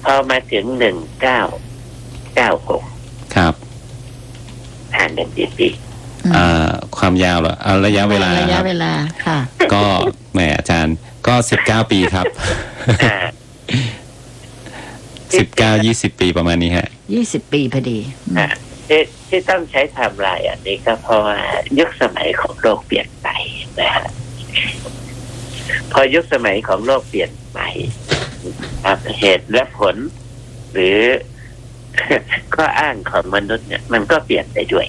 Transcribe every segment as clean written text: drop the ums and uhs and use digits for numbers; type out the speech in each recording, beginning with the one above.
อมาถึง1996 ครับห่างกันกี่ปีความยาวเหรอระยะเวลาค่ะก็แหมอาจารย์ก็19 ปีครับ19-20 ปีประมาณนี้ฮะ 20 ปีพอดีที่ต้องใช้ไทม์ไลน์อันนี้ก็เพราะว่ายุคสมัยของโลกเปลี่ยนไปนะฮะพอยุคสมัยของโลกเปลี่ยนไปเหตุและผลหรือข้ออ้างของมนุษย์เนี่ยมันก็เปลี่ยนไปด้วย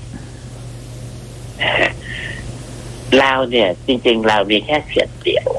เราเนี่ยจริงๆเรามีแค่เสียงเดียว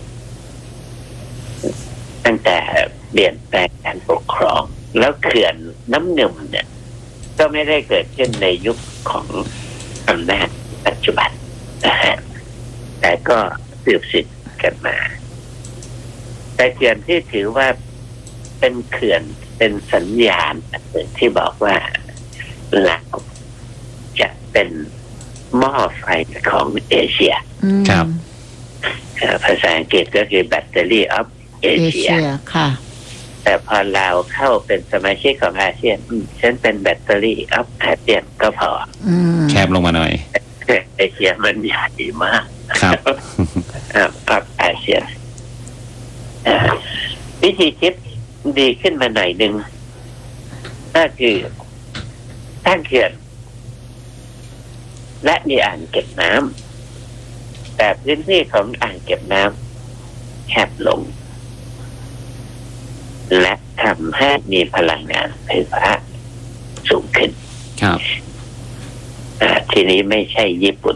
ตั้งแต่เปลี่ยนแปลงการปกครองแล้วเขื่อนน้ำหนึ่งเนี่ยก็ไม่ได้เกิดขึ้นในยุคของอำนาจปัจจุบันนะฮะแต่ก็สืบสืบกันมาแต่เขื่อนที่ถือว่าเป็นเขื่อนเป็นสัญญาณที่บอกว่าเราจะเป็นหม้อไฟของเอเชียครับภาษาอังกฤษก็คือ Battery of Asia ค่ะแต่พอเราเข้าเป็นสมาชิกของอาเซียนฉันเป็น Battery of ASEAN ก็พอแคบลงมาหน่อยเอเชียมันใหญ่มากครับ of ASEAN วิธีคิดดีขึ้นมาหน่อยหนึ่งก็คือตั้งเขื่อนและมีอ่างเก็บน้ำแต่พื้นที่ของอ่างเก็บน้ำแคบลงและทำให้มีพลังงานไฟฟ้าสูงขึ้นครับทีนี้ไม่ใช่ญี่ปุ่น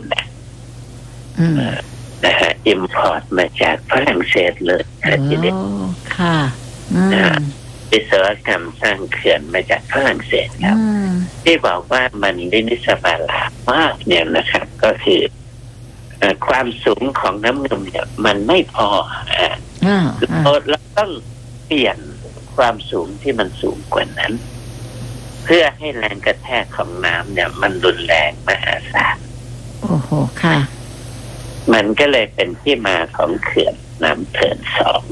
นะฮะอิมพอร์ตมาจากฝรั่งเศสเลยทีนี้ค่ะวิศวกรรมสร้างเขื่อนมาจากฝรั่งเศสครับที่บอกว่ามันได้นิสบาลามากเนี่ยนะครับก็คือความสูงของน้ำนมเนี่ยมันไม่พอเราต้องเปลี่ยนความสูงที่มันสูงกว่านั้นเพื่อให้แรงกระแทกของน้ำเนี่ยมันรุนแรงมหาศาลโอ้โหค่ะมันก็เลยเป็นที่มาของเขื่อนน้ำเทิน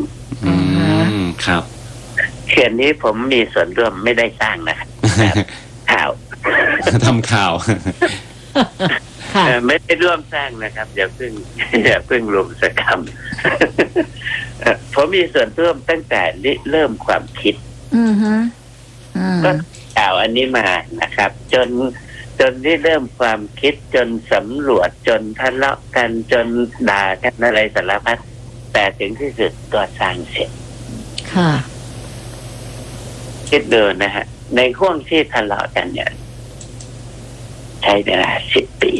2 ครับเขื่อนนี้ผมมีส่วนร่วมไม่ได้สร้างนะครับข่าวทำข่าวไม่ได้ร่วมสร้างนะครับอย่าเพิ่งรุมสกรรมผมมีส่วนร่วมตั้งแต่เริ่มความคิดก็ข่าวอันนี้มานะครับจนที่เริ่มความคิดจนสำรวจจนทะเลาะกันจนด่ากันอะไรสารพัดแต่ถึงที่สุดก็สร้างเสร็จค่ะคิดดูนะฮะในช่วงที่ทะเลาะกันเนี่ยใช้เวลา10 ปี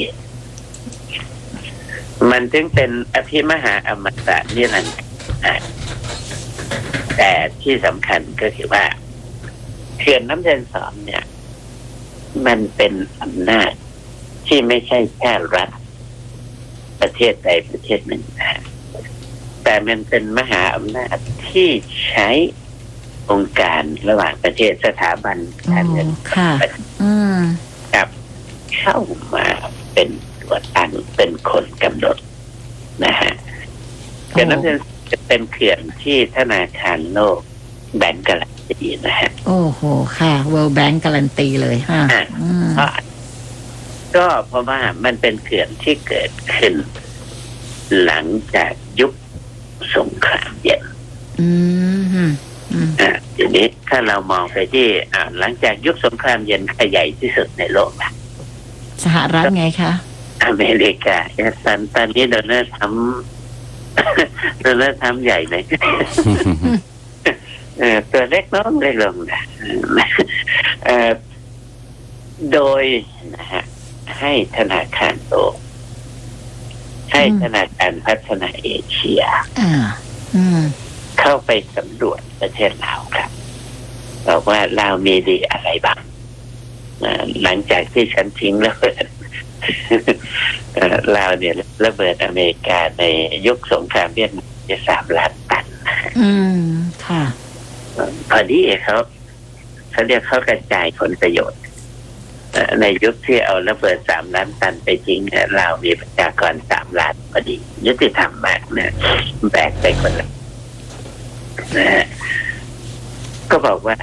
มันถึงเป็นอภิมหาอมตะนิรันดร์แต่ที่สำคัญก็คือว่าเขื่อนน้ำเทิน2เนี่ยมันเป็นอำนาจที่ไม่ใช่แค่รัฐประเทศใดประเทศหนึ่งนะแต่มันเป็นมหาอำนาจที่ใช้องค์การระหว่างประเทศสถาบันการเงินกับเข้ามาเป็นตัวตั้งเป็นคนกำหนดนะฮะเขื่อนน้ำเทินจะเป็นเขื่อนที่ธนาคารโลกแบงก์การันตีนะฮะโอ้โหค่ะ World Bank การันตีเลยฮะก็เพราะว่ามันเป็นเขื่อนที่เกิดขึ้นหลังจากยุคสงครามเย็นทีนี้ถ้าเรามองไปที่หลังจากยุคสงครามเย็นใครใหญ่ที่สุดในโลกนะสหรัฐไงคะอเมริกาตอนนี้โดนัลด์ทรัมป์ใหญ่เลยตัวเล็กน้องเล็กลงนะโดยนะฮะให้ธนาคารโลกให้ธนาคารพัฒนาเอเชียเข้าไปสำรวจประเทศลาวครับบอกว่าลาวมีดีอะไรบ้างหลังจากที่ฉันทิ้งแล้วลาวเนี่ยระเบิดอเมริกาในยุคสงครามเวียดนามจะ3 ล้านตันค่ะพอดีเขาเรียกเขากระจายผลประโยชน์ในยุคที่เอาระเบิด3 ล้านตันไปทิ้งลาวมีประชากร3 ล้านพอดียุติธรรมมากนะแบกไปคนละก็บอกว่า